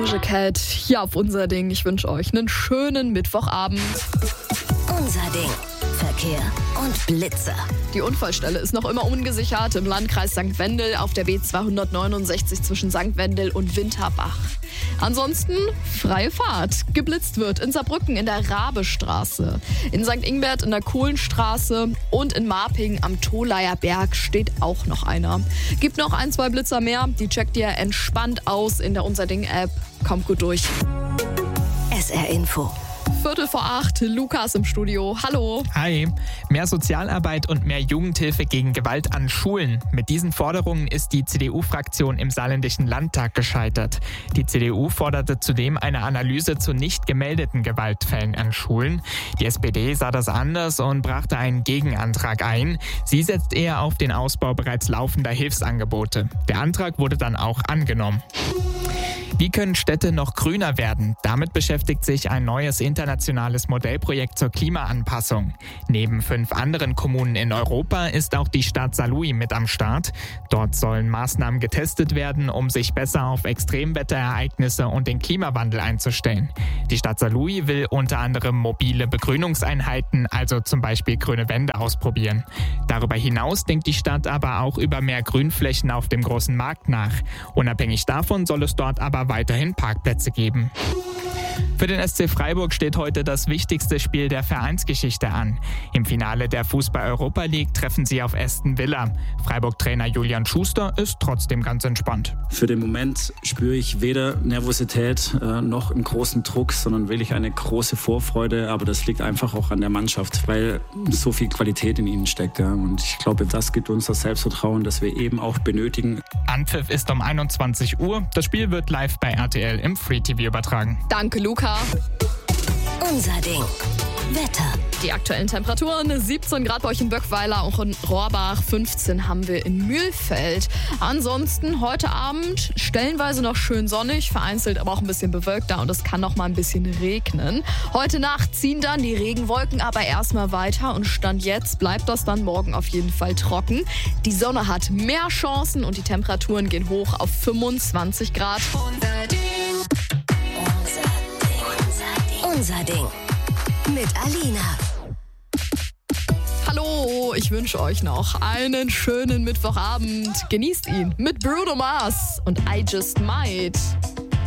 Doja Cat hier auf Unser Ding. Ich wünsche euch einen schönen Mittwochabend. Unser Ding. Verkehr und Blitzer. Die Unfallstelle ist noch immer ungesichert im Landkreis St. Wendel auf der B269 zwischen St. Wendel und Winterbach. Ansonsten freie Fahrt. Geblitzt wird in Saarbrücken in der Rabestraße, in St. Ingbert in der Kohlenstraße und in Marping am Tholaier Berg steht auch noch einer. Gibt noch 1-2 Blitzer mehr, die checkt ihr entspannt aus in der Unser Ding-App. Kommt gut durch. SR Info. 7:45, Lukas im Studio. Hallo. Hi. Mehr Sozialarbeit und mehr Jugendhilfe gegen Gewalt an Schulen. Mit diesen Forderungen ist die CDU-Fraktion im Saarländischen Landtag gescheitert. Die CDU forderte zudem eine Analyse zu nicht gemeldeten Gewaltfällen an Schulen. Die SPD sah das anders und brachte einen Gegenantrag ein. Sie setzt eher auf den Ausbau bereits laufender Hilfsangebote. Der Antrag wurde dann auch angenommen. Wie können Städte noch grüner werden? Damit beschäftigt sich ein neues internationales Modellprojekt zur Klimaanpassung. Neben 5 anderen Kommunen in Europa ist auch die Stadt Saarlouis mit am Start. Dort sollen Maßnahmen getestet werden, um sich besser auf Extremwetterereignisse und den Klimawandel einzustellen. Die Stadt Saarlouis will unter anderem mobile Begrünungseinheiten, also zum Beispiel grüne Wände, ausprobieren. Darüber hinaus denkt die Stadt aber auch über mehr Grünflächen auf dem großen Markt nach. Unabhängig davon soll es dort aber weiterhin Parkplätze geben. Für den SC Freiburg steht heute das wichtigste Spiel der Vereinsgeschichte an. Im Finale der Fußball-Europa League treffen sie auf Aston Villa. Freiburg-Trainer Julian Schuster ist trotzdem ganz entspannt. Für den Moment spüre ich weder Nervosität noch einen großen Druck, sondern wirklich eine große Vorfreude. Aber das liegt einfach auch an der Mannschaft, weil so viel Qualität in ihnen steckt. Ja. Und ich glaube, das gibt uns das Selbstvertrauen, das wir eben auch benötigen. Anpfiff ist um 21 Uhr. Das Spiel wird live bei RTL im Free TV übertragen. Danke, Luca. Unser Ding. Wetter. Die aktuellen Temperaturen: 17 Grad bei euch in Böckweiler, auch in Rohrbach, 15 haben wir in Mühlfeld. Ansonsten heute Abend stellenweise noch schön sonnig, vereinzelt aber auch ein bisschen bewölkter und es kann noch mal ein bisschen regnen. Heute Nacht ziehen dann die Regenwolken aber erstmal weiter und Stand jetzt bleibt das dann morgen auf jeden Fall trocken. Die Sonne hat mehr Chancen und die Temperaturen gehen hoch auf 25 Grad. Unser Ding. Mit Alina. Hallo, ich wünsche euch noch einen schönen Mittwochabend. Genießt ihn mit Bruno Mars und I Just Might.